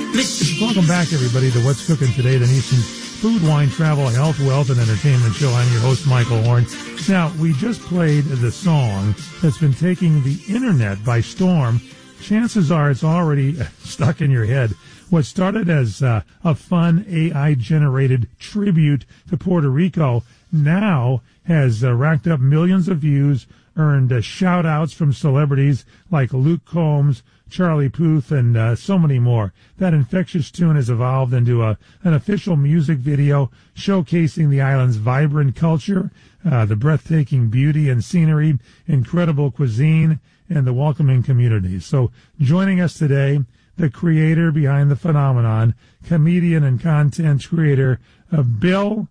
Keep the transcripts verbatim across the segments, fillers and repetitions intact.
Welcome back, everybody, to What's Cooking Today, the nation's food, wine, travel, health, wealth, and entertainment show. I'm your host, Michael Horn. Now, we just played the song that's been taking the internet by storm. Chances are it's already stuck in your head. What started as uh, a fun A I-generated tribute to Puerto Rico now has uh, racked up millions of views, earned uh, shout-outs from celebrities like Luke Combs, Charlie Puth, and uh, so many more. That infectious tune has evolved into a, an official music video showcasing the island's vibrant culture, uh, the breathtaking beauty and scenery, incredible cuisine, and the welcoming communities. So joining us today, the creator behind the phenomenon, comedian and content creator, uh, Bill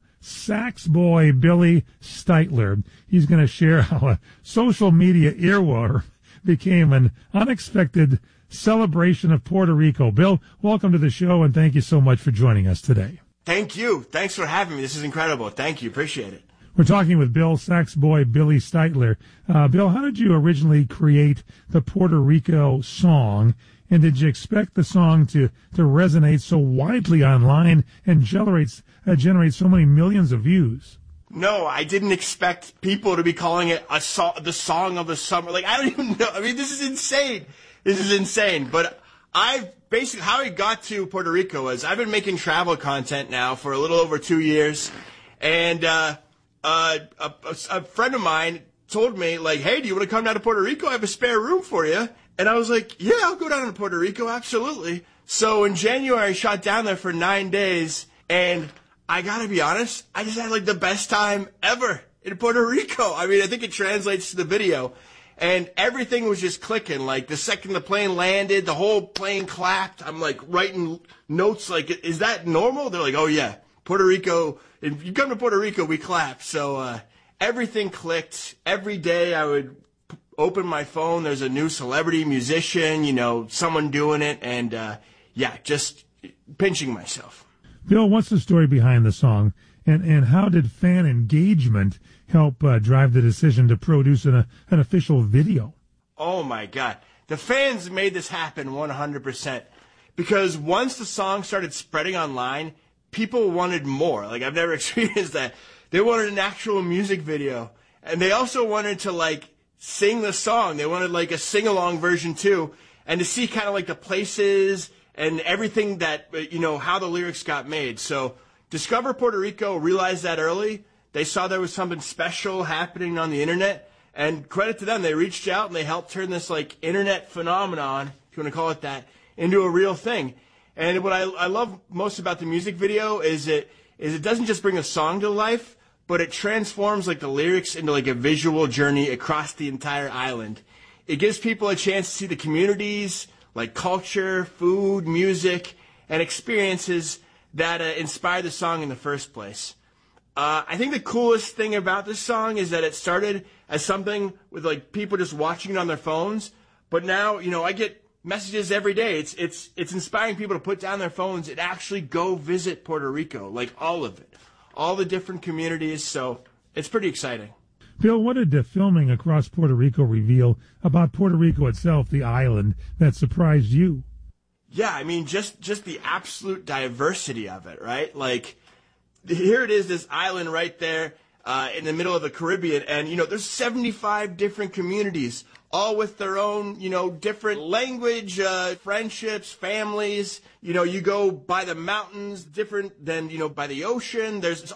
Saxboy Billy Steitler. He's going to share how a social media earworm became an unexpected celebration of Puerto Rico. Bill, welcome to the show, and thank you so much for joining us today. Thank you. Thanks for having me. This is incredible. Thank you. Appreciate it. We're talking with Bill Saxboy Billy Steitler. Uh, Bill, how did you originally create the Puerto Rico song, and did you expect the song to, to resonate so widely online and generate, uh, generate so many millions of views? No, I didn't expect people to be calling it a so- the song of the summer. Like, I don't even know. I mean, this is insane. This is insane. But I've basically, how I got to Puerto Rico is I've been making travel content now for a little over two years. And uh, uh, a, a friend of mine told me, like, hey, do you want to come down to Puerto Rico? I have a spare room for you. And I was like, yeah, I'll go down to Puerto Rico. Absolutely. So in January, I shot down there for nine days. And I gotta be honest, I just had like the best time ever in Puerto Rico. I mean, I think it translates to the video. And everything was just clicking. Like, the second the plane landed, the whole plane clapped. I'm like writing notes like, is that normal? They're like, oh yeah, Puerto Rico, if you come to Puerto Rico, we clap. So uh, everything clicked. Every day I would p- open my phone, there's a new celebrity, musician, you know, someone doing it. And uh, yeah, just pinching myself. Bill, what's the story behind the song, and, and how did fan engagement help uh, drive the decision to produce an, uh, an official video? Oh, my God. The fans made this happen one hundred percent, because once the song started spreading online, people wanted more. Like, I've never experienced that. They wanted an actual music video, and they also wanted to, like, sing the song. They wanted, like, a sing-along version, too, and to see kind of, like, the places and everything that, you know, how the lyrics got made. So Discover Puerto Rico realized that early. They saw there was something special happening on the internet, and credit to them, they reached out and they helped turn this, like, internet phenomenon, if you want to call it that, into a real thing. And what I, I love most about the music video is it, is it doesn't just bring a song to life, but it transforms, like, the lyrics into, like, a visual journey across the entire island. It gives people a chance to see the communities, like culture, food, music, and experiences that uh, inspired the song in the first place. Uh, I think the coolest thing about this song is that it started as something with like people just watching it on their phones, but now, you know, I get messages every day. It's it's it's inspiring people to put down their phones and actually go visit Puerto Rico, like all of it, all the different communities. So it's pretty exciting. Bill, what did the filming across Puerto Rico reveal about Puerto Rico itself, the island, that surprised you? Yeah, I mean, just, just the absolute diversity of it, right? Like, here it is, this island right there uh, in the middle of the Caribbean, and, you know, there's seventy-five different communities, all with their own, you know, different language, uh, friendships, families. You know, you go by the mountains, different than, you know, by the ocean. There's